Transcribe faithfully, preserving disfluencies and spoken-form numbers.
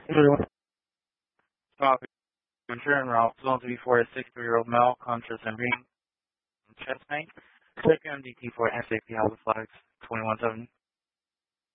Everyone. Copy. Return route. Zone three four, a sixty-three-year-old male, conscious and breathing. Chest pain. Click M D T for S A P Alpha Flags twenty-one seventy.